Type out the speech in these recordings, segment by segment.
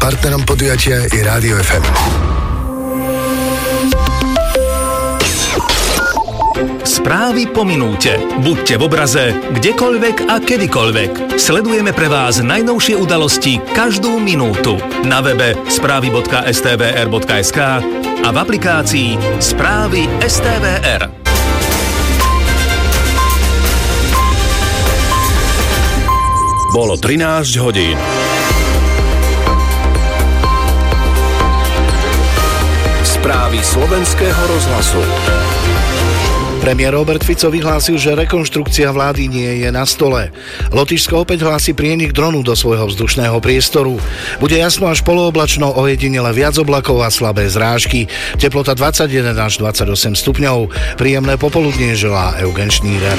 Partnerom podujatia je Rádio FM. Správy po minúte. Buďte v obraze, kdekoľvek a kedykoľvek. Sledujeme pre vás najnovšie udalosti každú minútu. Na webe správy.stvr.sk a v aplikácii Správy STVR. Bolo 13 hodín. Správy slovenského rozhlasu. Premiér Robert Fico vyhlásil, že rekonštrukcia vlády nie je na stole. Lotyšsko opäť hlási prienik dronu do svojho vzdušného priestoru. Bude jasno až polooblačno, ojedinele viac oblakov a slabé zrážky. Teplota 21 až 28 stupňov. Príjemné popoludnie želá Eugen Šníder.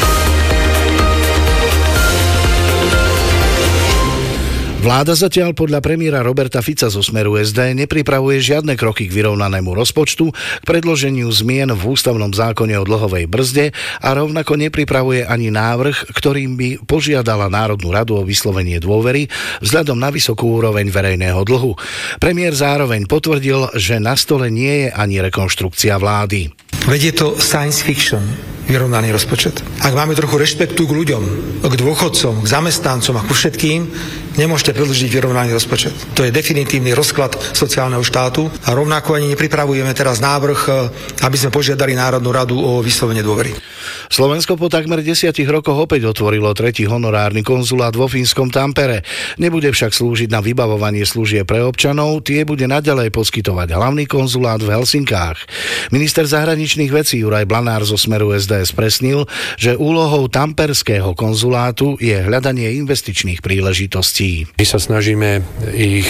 Vláda zatiaľ podľa premiéra Roberta Fica zo Smeru SD nepripravuje žiadne kroky k vyrovnanému rozpočtu, k predloženiu zmien v ústavnom zákone o dlhovej brzde a rovnako nepripravuje ani návrh, ktorým by požiadala Národnú radu o vyslovenie dôvery vzhľadom na vysokú úroveň verejného dlhu. Premiér zároveň potvrdil, že na stole nie je ani rekonštrukcia vlády. Veď je to science fiction, vyrovnaný rozpočet. Ak máme trochu rešpektu k ľuďom, k dôchodcom, k zamestnancom a ku všetkým, nemôžete predĺžiť vyrovnaný rozpočet. To je definitívny rozklad sociálneho štátu a rovnako ani nepripravujeme teraz návrh, aby sme požiadali Národnú radu o vyslovenie dôvery. Slovensko po takmer 10 rokoch opäť otvorilo tretí honorárny konzulát vo fínskom Tampere. Nebude však slúžiť na vybavovanie služieb pre občanov, tie bude naďalej poskytovať hlavný konzulát v Helsinkách. Minister zahraničných vecí Juraj Blanár zo Smeru SD spresnil, že úlohou tamperského konzulátu je hľadanie investičných príležitostí. My sa snažíme ich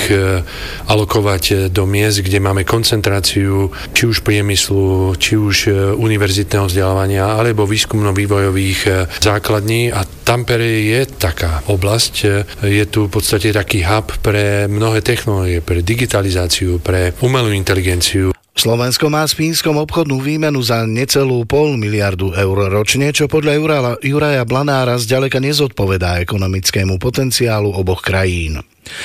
alokovať do miest, kde máme koncentráciu či už priemyslu, či už univerzitného vzdelávania, alebo výskumno-vývojových základní a Tampere je taká oblasť. Je tu v podstate taký hub pre mnohé technológie, pre digitalizáciu, pre umelú inteligenciu. Slovensko má s Fínskom obchodnú výmenu za necelú 0,5 miliardu eur ročne, čo podľa Juraja Blanára zďaleka nezodpovedá ekonomickému potenciálu oboch krajín.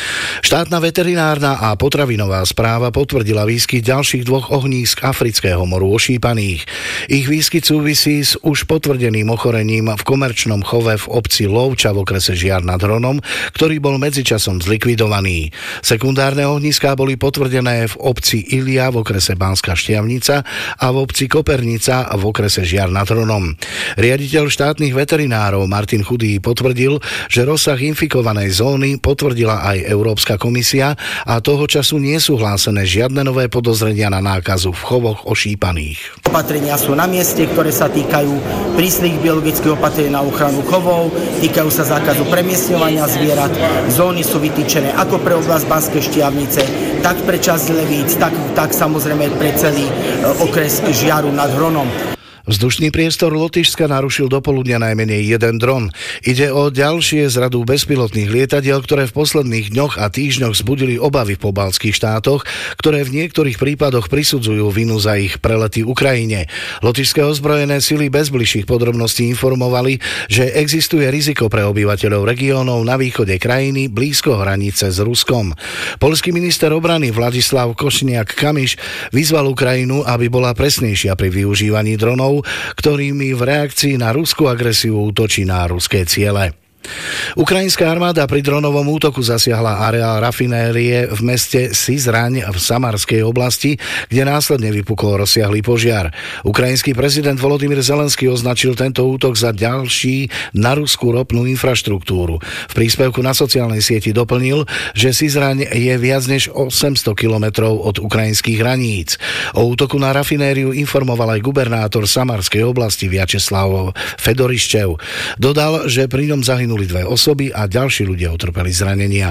Štátna veterinárna a potravinová správa potvrdila výskyt ďalších 2 ohnízk afrického moru ošípaných. Ich výskyt súvisí s už potvrdeným ochorením v komerčnom chove v obci Lovča v okrese Žiar nad Hronom, ktorý bol medzičasom zlikvidovaný. Sekundárne ohnízká boli potvrdené v obci Ilia v okrese Banská Štiavnica a v obci Kopernica v okrese Žiar nad Hronom. Riaditeľ štátnych veterinárov Martin Chudý potvrdil, že rozsah infikovanej zóny potvrdila aj Európska komisia a toho času nie sú hlásené žiadne nové podozrenia na nákazu v chovoch ošípaných. Opatrenia sú na mieste, ktoré sa týkajú prísnych biologických opatrení na ochranu chovov, týkajú sa zákazu premiestňovania zvierat. Zóny sú vytýčené ako pre oblasť Banskej Štiavnice, tak pre časť Levíc, tak samozrejme pre celý okres Žiaru nad Hronom. Vzdušný priestor Lotyšska narušil dopoludnia najmenej jeden dron. Ide o ďalšie z radu bezpilotných lietadiel, ktoré v posledných dňoch a týždňoch vzbudili obavy v pobaltských štátoch, ktoré v niektorých prípadoch prisudzujú vinu za ich prelety Ukrajine. Lotyšské ozbrojené sily bez bližších podrobností informovali, že existuje riziko pre obyvateľov regiónov na východe krajiny blízko hranice s Ruskom. Poľský minister obrany Vladislav Košniak-Kamiš vyzval Ukrajinu, aby bola presnejšia pri využívaní dronov, ktorými v reakcii na ruskú agresiu útočí na ruské ciele. Ukrajinská armáda pri dronovom útoku zasiahla areál rafinérie v meste Syzraň v Samarskej oblasti, kde následne vypukol rozsiahlý požiar. Ukrajinský prezident Volodymyr Zelenský označil tento útok za ďalší na ruskú ropnú infraštruktúru. V príspevku na sociálnej sieti doplnil, že Syzraň je viac než 800 kilometrov od ukrajinských hraníc. O útoku na rafinériu informoval aj gubernátor Samarskej oblasti Vjačeslav Fedoriščev. Dodal, že pri ňom zahynuli 2 osoby a ďalší ľudia utrpeli zranenia.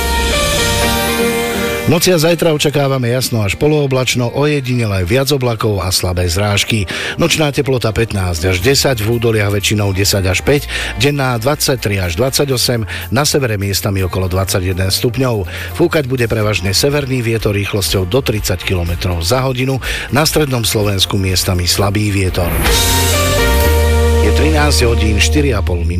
V noci a zajtra očakávame jasno až polooblačno, ojedinele viac oblakov a slabé zrážky. Nočná teplota 15 až 10, v údoliach väčšinou 10 až 5, denná 23 až 28, na severe miestami okolo 21 stupňov. Fúkať bude prevažne severný vietor rýchlosťou do 30 km za hodinu, na strednom Slovensku miestami slabý vietor. Je 13 hodín 4,5 minúty.